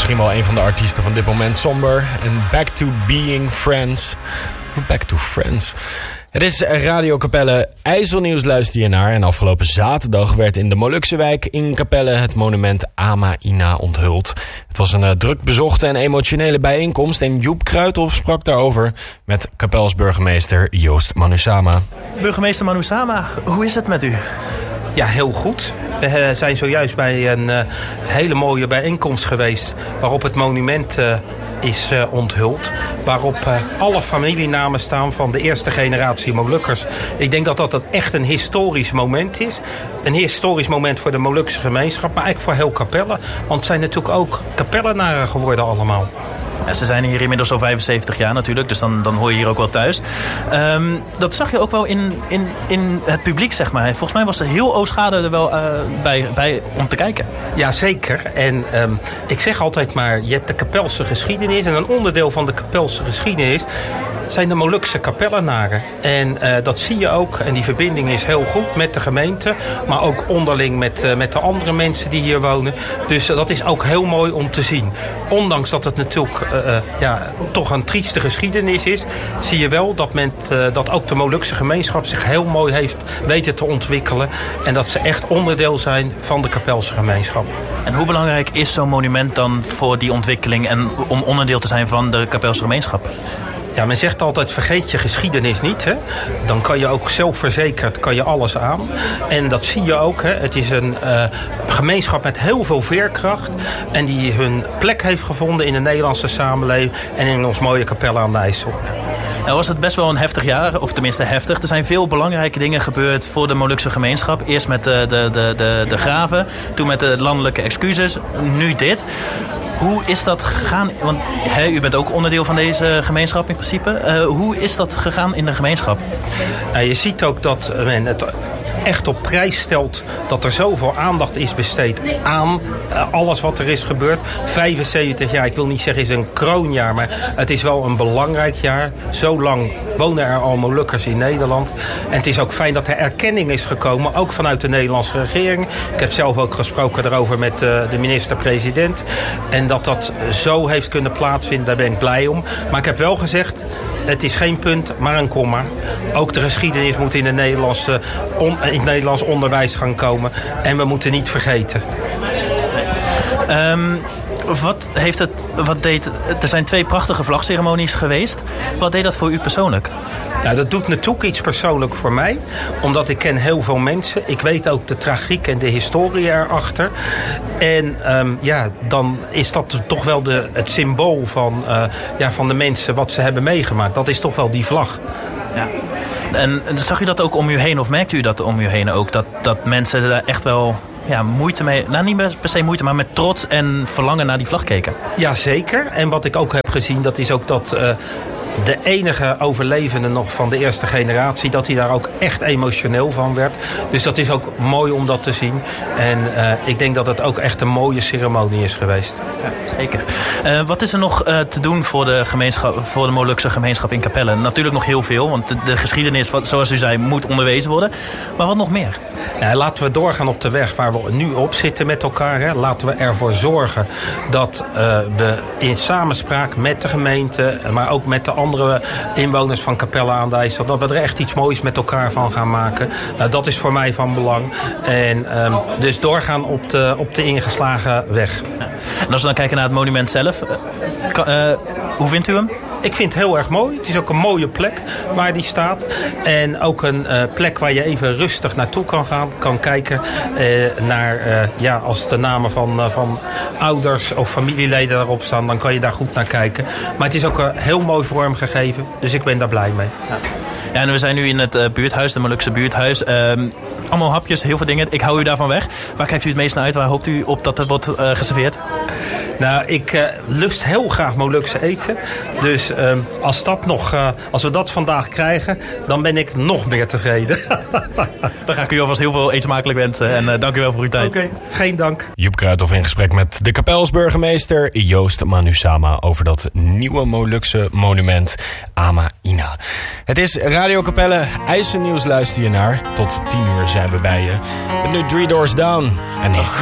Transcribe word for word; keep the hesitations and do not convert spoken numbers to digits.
Misschien wel een van de artiesten van dit moment, Somber. En Back to Being Friends. Back to Friends. Het is Radio Capelle. IJsselnieuws luister je naar. En afgelopen zaterdag werd in de Molukse wijk in Capelle het monument Ama Ina onthuld. Het was een uh, druk bezochte en emotionele bijeenkomst. En Joep Kruithof sprak daarover met Capelles burgemeester Joost Manusama. Burgemeester Manusama, hoe is het met u? Ja, heel goed. We zijn zojuist bij een uh, hele mooie bijeenkomst geweest waarop het monument uh, is uh, onthuld. Waarop uh, alle familienamen staan van de eerste generatie Molukkers. Ik denk dat dat echt een historisch moment is. Een historisch moment voor de Molukse gemeenschap, maar eigenlijk voor heel Capelle. Want het zijn natuurlijk ook Capellenaren geworden allemaal. Ja, ze zijn hier inmiddels al vijfenzeventig jaar natuurlijk, dus dan, dan hoor je hier ook wel thuis. Um, dat zag je ook wel in, in, in het publiek, zeg maar. Volgens mij was er heel Oostschade er wel uh, bij, bij om te kijken. Ja, zeker. En um, ik zeg altijd maar, je hebt de Capelse geschiedenis. En een onderdeel van de Capelse geschiedenis zijn de Molukse Capellenaren. En uh, dat zie je ook. En die verbinding is heel goed met de gemeente. Maar ook onderling met, uh, met de andere mensen die hier wonen. Dus uh, dat is ook heel mooi om te zien. Ondanks dat het natuurlijk uh, uh, ja, toch een trieste geschiedenis is, zie je wel dat, men, uh, dat ook de Molukse gemeenschap zich heel mooi heeft weten te ontwikkelen. En dat ze echt onderdeel zijn van de Capelse gemeenschap. En hoe belangrijk is zo'n monument dan voor die ontwikkeling en om onderdeel te zijn van de Capelse gemeenschap? Ja, men zegt altijd, vergeet je geschiedenis niet. Hè? Dan kan je ook zelfverzekerd kan je alles aan. En dat zie je ook. Hè? Het is een uh, gemeenschap met heel veel veerkracht. En die hun plek heeft gevonden in de Nederlandse samenleving en in ons mooie Capelle aan de IJssel. Nou was het best wel een heftig jaar, of tenminste heftig. Er zijn veel belangrijke dingen gebeurd voor de Molukse gemeenschap. Eerst met de, de, de, de, de graven, toen met de landelijke excuses, nu dit. Hoe is dat gegaan? Want hè, u bent ook onderdeel van deze gemeenschap in principe. Uh, hoe is dat gegaan in de gemeenschap? Nou, je ziet ook dat men het echt op prijs stelt dat er zoveel aandacht is besteed aan uh, alles wat er is gebeurd. vijfenzeventig jaar, ik wil niet zeggen is een kroonjaar, maar het is wel een belangrijk jaar. Zo lang wonen er al Molukkers in Nederland. En het is ook fijn dat er erkenning is gekomen, ook vanuit de Nederlandse regering. Ik heb zelf ook gesproken daarover met uh, de minister-president. En dat dat zo heeft kunnen plaatsvinden, daar ben ik blij om. Maar ik heb wel gezegd, het is geen punt, maar een komma. Ook de geschiedenis moet in, de Nederlandse, on, in het Nederlands onderwijs gaan komen. En we moeten niet vergeten. Um, wat heeft het, wat deed, er zijn twee prachtige vlagceremonies geweest. Wat deed dat voor u persoonlijk? Nou, dat doet natuurlijk iets persoonlijk voor mij. Omdat ik ken heel veel mensen. Ik weet ook de tragiek en de historie erachter. En um, ja, dan is dat toch wel de, het symbool van, uh, ja, van de mensen wat ze hebben meegemaakt. Dat is toch wel die vlag. Ja. En zag u dat ook om u heen, of merkte u dat om u heen ook? Dat, dat mensen daar echt wel ja, moeite mee, nou niet per se moeite, maar met trots en verlangen naar die vlag keken? Ja, zeker. En wat ik ook heb gezien, dat is ook dat Uh, de enige overlevende nog van de eerste generatie, dat hij daar ook echt emotioneel van werd. Dus dat is ook mooi om dat te zien. En uh, ik denk dat het ook echt een mooie ceremonie is geweest. Ja, zeker. Uh, wat is er nog uh, te doen voor de, gemeenschap, voor de Molukse gemeenschap in Capelle? Natuurlijk nog heel veel, want de, de geschiedenis, wat, zoals u zei, moet onderwezen worden. Maar wat nog meer? Nou, laten we doorgaan op de weg waar we nu op zitten met elkaar. Hè. Laten we ervoor zorgen dat uh, we in samenspraak met de gemeente, maar ook met de andere inwoners van Capelle aan de IJssel, dat we er echt iets moois met elkaar van gaan maken. Nou, dat is voor mij van belang. En um, dus doorgaan op de, op de ingeslagen weg. Ja. En als we dan kijken naar het monument zelf, uh, hoe vindt u hem? Ik vind het heel erg mooi. Het is ook een mooie plek waar die staat. En ook een uh, plek waar je even rustig naartoe kan gaan. Kan kijken uh, naar, uh, ja, als de namen van, uh, van ouders of familieleden daarop staan, dan kan je daar goed naar kijken. Maar het is ook uh, heel mooi vormgegeven. Dus ik ben daar blij mee. Ja. Ja, en we zijn nu in het uh, buurthuis, de Molukse buurthuis. Uh, allemaal hapjes, heel veel dingen. Ik hou u daarvan weg. Waar kijkt u het meest naar uit? Waar hoopt u op dat het wordt uh, geserveerd? Nou, ik uh, lust heel graag Molukse eten. Dus uh, als, dat nog, uh, als we dat vandaag krijgen, dan ben ik nog meer tevreden. Dan ga ik u alvast heel veel eetsmakelijk wensen. En uh, dank u wel voor uw tijd. Oké, okay, geen dank. Joep Kruithof in gesprek met de Capelles burgemeester Joost Manusama over dat nieuwe Molukse monument Ama Ina. Het is Radio Capelle, IJsselnieuws luister je naar. Tot tien uur zijn we bij je. Met nu Three Doors Down en